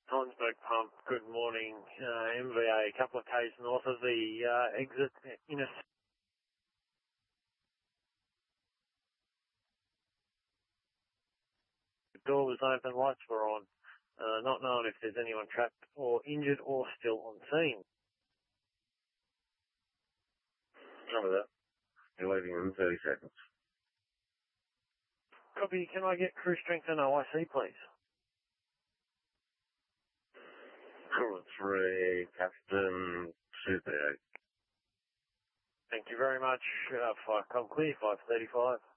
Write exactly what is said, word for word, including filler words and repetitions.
Tonsberg Pump, good morning. Uh, M V A, a couple of k's north of the uh, exit in a... The door was open, lights were on. Uh, not knowing if there's anyone trapped or injured or still on scene. Cover that. You're leaving in thirty seconds. Copy, can I get crew strength and O I C, please? Cool, three, Captain Super eight. Thank you very much. Uh, five, come clear, five thirty-five.